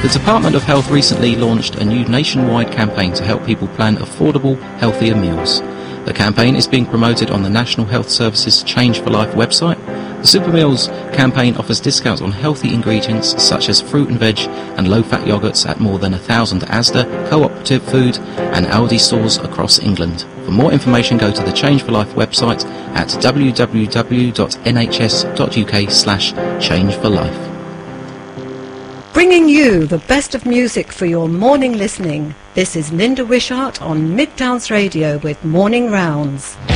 The Department of Health recently launched a new nationwide campaign to help people plan affordable, healthier meals. The campaign is being promoted on the National Health Service's Change for Life website. The Super Meals campaign offers discounts on healthy ingredients such as fruit and veg and low-fat yogurts at more than 1,000 Asda, Cooperative Food and Aldi stores across England. For more information, go to the Change for Life website at www.nhs.uk/changeforlife. Bringing you the best of music for your morning listening. This is Linda Wishart on Midtowns Radio with Morning Rounds.